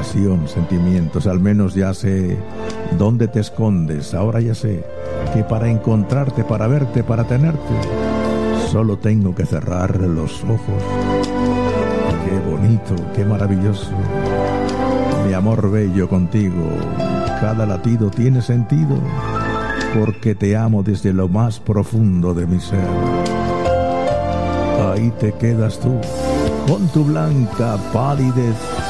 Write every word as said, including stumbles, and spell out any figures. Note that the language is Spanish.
pasión, sentimientos. Al menos ya sé dónde te escondes. Ahora ya sé que para encontrarte, para verte, para tenerte, solo tengo que cerrar los ojos. Qué bonito, qué maravilloso. Mi amor bello contigo. Cada latido tiene sentido, porque te amo desde lo más profundo de mi ser. Ahí te quedas tú, con tu blanca palidez,